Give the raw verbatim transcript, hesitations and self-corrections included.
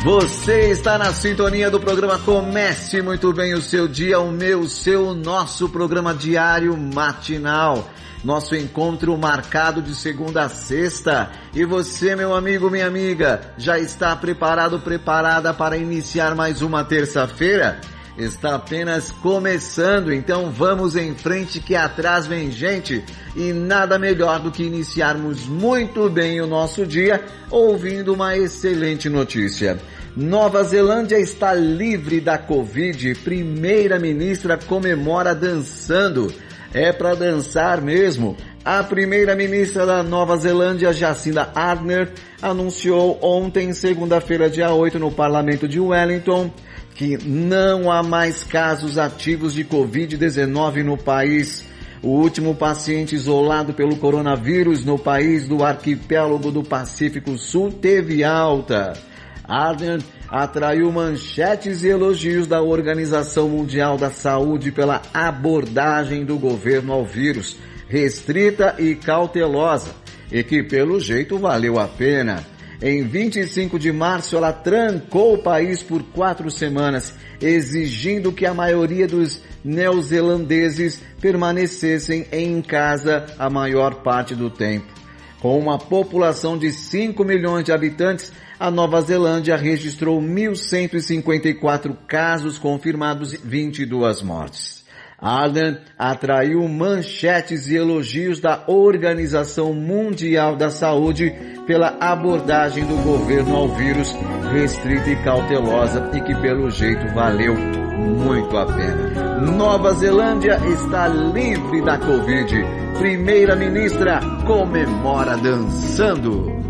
Você está na sintonia do programa Comece Muito Bem o Seu Dia, o meu, o seu, o nosso programa diário matinal. Nosso encontro marcado de segunda a sexta. E você, meu amigo, minha amiga, já está preparado, preparada para iniciar mais uma terça-feira? Está apenas começando, então vamos em frente que atrás vem gente. E nada melhor do que iniciarmos muito bem o nosso dia ouvindo uma excelente notícia. Nova Zelândia está livre da Covid. Primeira-ministra comemora dançando. É para dançar mesmo. A primeira-ministra da Nova Zelândia, Jacinda Ardern, anunciou ontem, segunda-feira, dia oito, no Parlamento de Wellington, que não há mais casos ativos de covid dezenove no país. O último paciente isolado pelo coronavírus no país do arquipélago do Pacífico Sul teve alta. Ardern atraiu manchetes e elogios da Organização Mundial da Saúde pela abordagem do governo ao vírus, restrita e cautelosa, e que pelo jeito valeu a pena. Em vinte e cinco de março, ela trancou o país por quatro semanas, exigindo que a maioria dos neozelandeses permanecessem em casa a maior parte do tempo. Com uma população de cinco milhões de habitantes, a Nova Zelândia registrou mil cento e cinquenta e quatro casos confirmados e vinte e duas mortes. Ardern atraiu manchetes e elogios da Organização Mundial da Saúde pela abordagem do governo ao vírus, restrita e cautelosa, e que pelo jeito valeu muito a pena. Nova Zelândia está livre da Covid. Primeira-ministra comemora dançando.